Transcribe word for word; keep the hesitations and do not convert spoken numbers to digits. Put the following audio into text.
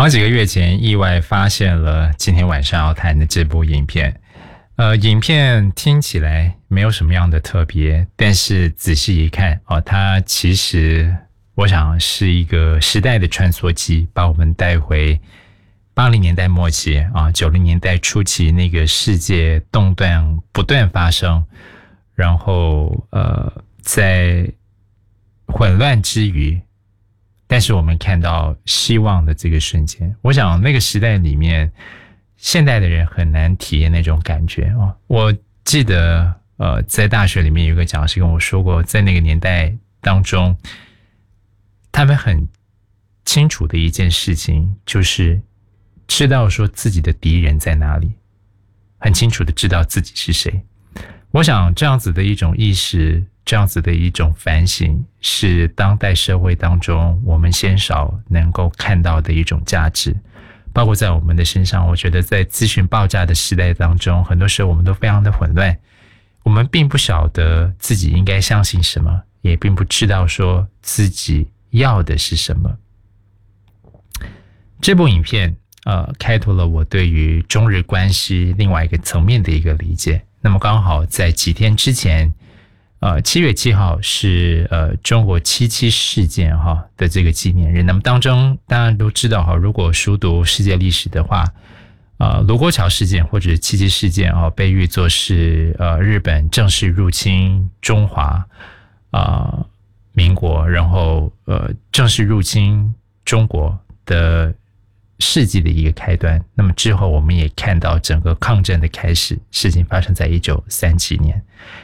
好几个月前意外发现了今天晚上要谈的这部影片。呃，影片听起来没有什么样的特别，但是仔细一看哦，它其实我想是一个时代的穿梭机，把我们带回八零年代末期啊，九零年代初期那个世界动荡不断发生，然后呃，在混乱之余，但是我们看到希望的这个瞬间。我想那个时代里面，现代的人很难体验那种感觉哦。我记得呃，在大学里面有一个讲师跟我说过，在那个年代当中，他们很清楚的一件事情就是知道说自己的敌人在哪里，很清楚的知道自己是谁。我想这样子的一种意识，这样子的一种反省，是当代社会当中我们鲜少能够看到的一种价值。包括在我们的身上，我觉得在资讯爆炸的时代当中，很多时候我们都非常的混乱，我们并不晓得自己应该相信什么，也并不知道说自己要的是什么。这部影片呃，开拓了我对于中日关系另外一个层面的一个理解。那么刚好在几天之前，呃，七月七号是呃中国七七事件哈的这个纪念日。那么当中大家都知道哈，如果熟读世界历史的话，呃，卢沟桥事件或者七七事件啊，被誉作是呃日本正式入侵中华啊、呃、民国，然后呃正式入侵中国的世纪的一个开端。那么之后我们也看到整个抗战的开始，事情发生在一九三七年。